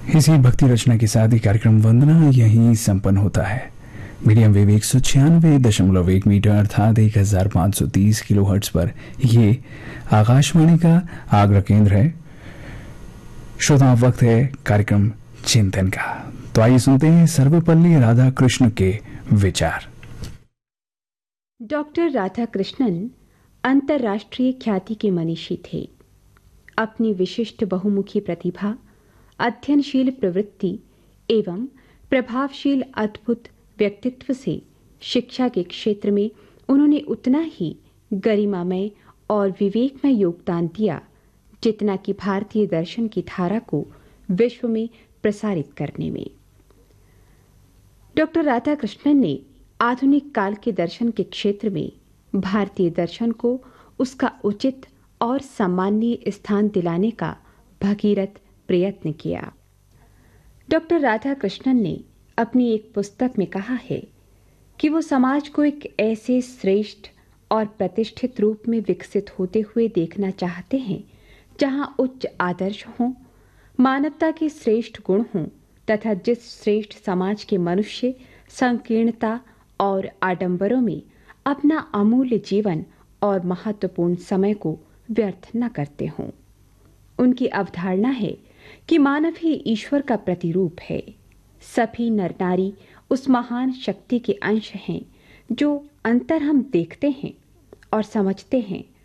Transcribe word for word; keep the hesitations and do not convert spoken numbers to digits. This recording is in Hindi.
इसी भक्ति रचना के साथ ही कार्यक्रम वंदना यहीं संपन्न होता है। मीडियम वेव एक सौ छियानवे दशमलव एक मीटर अर्थात एक हजार पाँच सौ तीस किलो हर्ट्ज पर ये आकाशवाणी का आगरा केंद्र है। श्रोता, वक्त है कार्यक्रम चिंतन का। तो आइए सुनते हैं सर्वपल्ली राधाकृष्ण के विचार। डॉक्टर राधाकृष्णन अंतर्राष्ट्रीय ख्याति के मनीषी थे। अपनी विशिष्ट बहुमुखी प्रतिभा, अध्ययनशील प्रवृत्ति एवं प्रभावशील अद्भुत व्यक्तित्व से शिक्षा के क्षेत्र में उन्होंने उतना ही गरिमामय और विवेकमय योगदान दिया जितना कि भारतीय दर्शन की धारा को विश्व में प्रसारित करने में। डॉक्टर राधाकृष्णन ने आधुनिक काल के दर्शन के क्षेत्र में भारतीय दर्शन को उसका उचित और सम्माननीय स्थान दिलाने का भगीरथ प्रयत्न किया। डॉक्टर राधाकृष्णन ने अपनी एक पुस्तक में कहा है कि वो समाज को एक ऐसे श्रेष्ठ और प्रतिष्ठित रूप में विकसित होते हुए देखना चाहते हैं जहां उच्च आदर्श हों, मानवता के श्रेष्ठ गुण हों तथा जिस श्रेष्ठ समाज के मनुष्य संकीर्णता और आडंबरों में अपना अमूल्य जीवन और महत्वपूर्ण समय को व्यर्थ न करते हों। उनकी अवधारणा है कि मानव ही ईश्वर का प्रतिरूप है। सभी नर नारी उस महान शक्ति के अंश हैं जो अंतर हम देखते हैं और समझते हैं